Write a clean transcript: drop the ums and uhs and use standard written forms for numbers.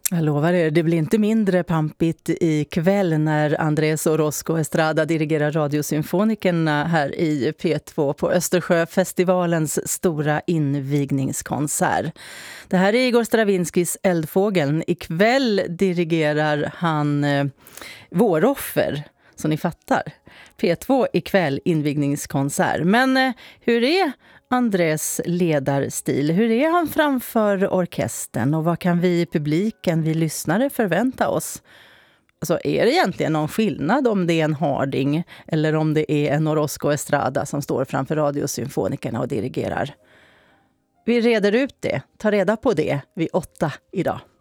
Jag lovar er, det blir inte mindre pampigt ikväll när Andrés Orozco Estrada dirigerar Radiosymfonikerna här i P2 på Östersjöfestivalens stora invigningskonsert. Det här är Igor Stravinskys Eldfågeln. Ikväll dirigerar han Våroffer, så ni fattar. P2 ikväll invigningskonsert. Men hur är Andrés ledarstil? Hur är han framför orkestern och vad kan vi i publiken, vi lyssnare förvänta oss? Alltså, är det egentligen någon skillnad om det är en Harding eller om det är en Orozco Estrada som står framför Radiosymfonikerna och dirigerar? Vi reder ut det, tar reda på det vid 8 idag.